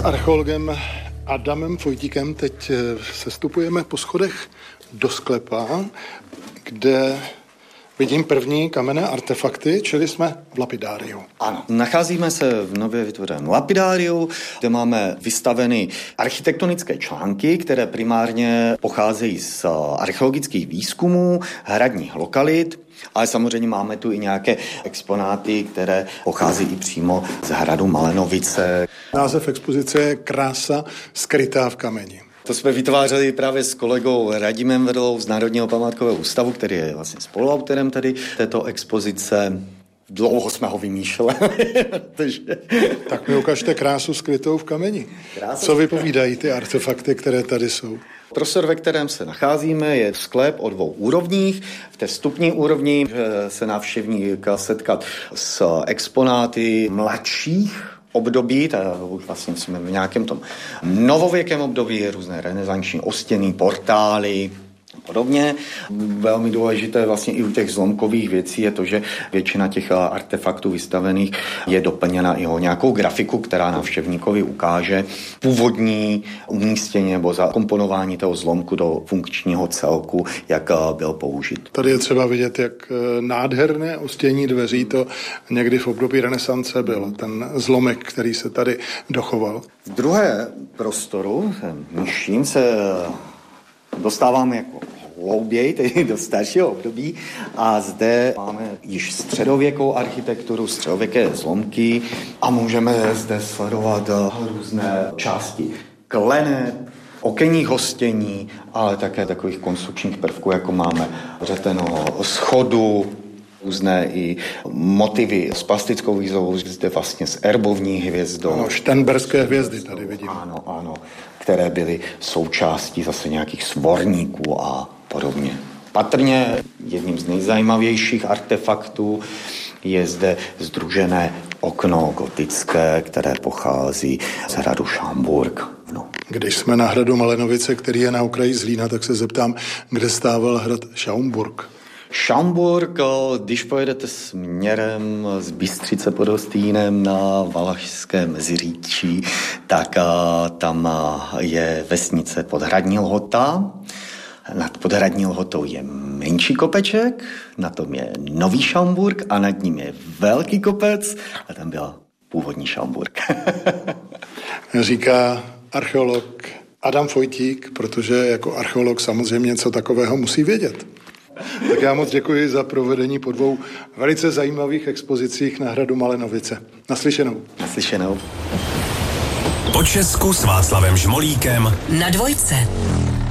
archeologem Adamem Vojtíkem teď sestupujeme po schodech do sklepa, kde vidím první kamenné artefakty, čili jsme v lapidáriu. Ano, nacházíme se v nově vytvořeném lapidáriu, kde máme vystaveny architektonické články, které primárně pocházejí z archeologických výzkumů hradních lokalit, ale samozřejmě máme tu i nějaké exponáty, které pochází i přímo z hradu Malenovice. Název expozice je Krása skrytá v kameni. To jsme vytvářeli právě s kolegou Radimem Vrlou z Národního památkového ústavu, který je vlastně spoluautorem tady této expozice. Dlouho jsme ho vymýšleli. Tak mi ukažte krásu skrytou v kameni. Co vypovídají ty artefakty, které tady jsou? Prostor, ve kterém se nacházíme, je sklep o 2 úrovních. V té vstupní úrovni se návštěvník setkat s exponáty mladších období, už vlastně jsme v nějakém tom novověkém období, různé renesanční ostěny, portály a podobně. Velmi důležité vlastně i u těch zlomkových věcí je to, že většina těch artefaktů vystavených je doplněna i o nějakou grafiku, která návštěvníkovi ukáže původní umístění nebo zakomponování toho zlomku do funkčního celku, jak byl použit. Tady je třeba vidět, jak nádherné ostění dveří to někdy v období renesance byl, ten zlomek, který se tady dochoval. V druhé prostoru, nižším, se dostáváme jako hlouběji, tedy do staršího období, a zde máme již středověkou architekturu, středověké zlomky a můžeme zde sledovat různé části klene, okenních hostění, ale také takových konstrukčních prvků, jako máme řeteného schodu, různé i motivy s plastickou výzdobou, zde vlastně s erbovní hvězdou. Ano, štenberské hvězdy tady vidím. Ano, které byly součástí zase nějakých svorníků a podobně. Patrně jedním z nejzajímavějších artefaktů je zde sdružené okno gotické, které pochází z hradu Šamburk. Když jsme na hradu Malenovice, který je na okraji Zlína, tak se zeptám, kde stával hrad Schaumburg. Schaumburg, když pojedete směrem z Bystřice pod Hostýnem na Valašské Meziříčí, tak tam je vesnice Podhradní Lhota. Nad Podhradní Lhotou je menší kopeček, na tom je Nový Schaumburg a nad ním je velký kopec a tam byl původní Schaumburg. Říká archeolog Adam Vojtík, protože jako archeolog samozřejmě něco takového musí vědět. Tak já moc děkuji za provedení po 2 velice zajímavých expozicích na hradu Malenovice. Naslyšenou. Naslyšenou. Po Česku s Václavem Žmolíkem na Dvojce.